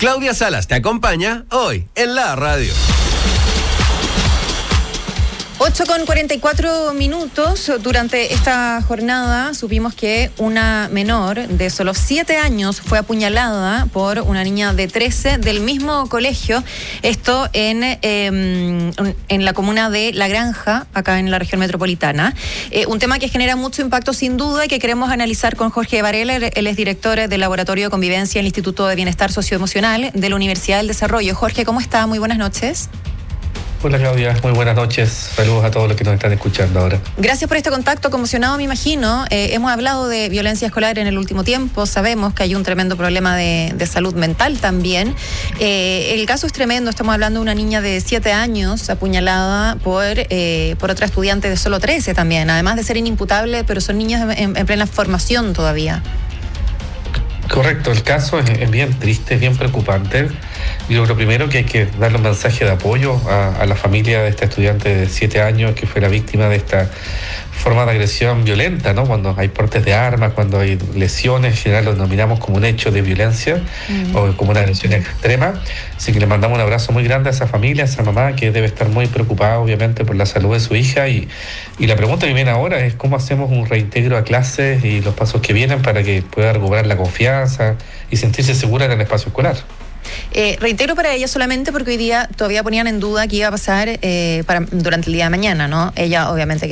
Claudia Salas te acompaña hoy en la radio. 8:44. Durante esta jornada supimos que una menor de solo 7 años fue apuñalada por una niña de 13 del mismo colegio. Esto en la comuna de La Granja, acá en la región metropolitana. Un tema que genera mucho impacto sin duda y que queremos analizar con Jorge Varela. Él es director del Laboratorio de Convivencia del Instituto de Bienestar Socioemocional de la Universidad del Desarrollo. Jorge, ¿cómo está? Muy buenas noches. Hola Claudia, muy buenas noches. Saludos a todos los que nos están escuchando ahora. Gracias por este contacto, conmocionado me imagino. Hemos hablado de violencia escolar en el último tiempo, sabemos que hay un tremendo problema de salud mental también. El caso es tremendo, estamos hablando de una niña de 7 años apuñalada por otra estudiante de solo 13 también, además de ser inimputable, pero son niñas en plena formación todavía. Correcto, el caso es bien triste, es bien preocupante. Y lo primero que hay que darle un mensaje de apoyo a la familia de esta estudiante de 7 años que fue la víctima de esta forma de agresión violenta, ¿no? Cuando hay portes de armas, cuando hay lesiones, en general lo denominamos como un hecho de violencia o como una agresión extrema. Así que le mandamos un abrazo muy grande a esa familia, a esa mamá que debe estar muy preocupada obviamente por la salud de su hija y la pregunta que viene ahora es cómo hacemos un reintegro a clases y los pasos que vienen para que pueda recuperar la confianza y sentirse segura en el espacio escolar. Reitero para ella solamente porque hoy día todavía ponían en duda qué iba a pasar durante el día de mañana, ¿no? Ella obviamente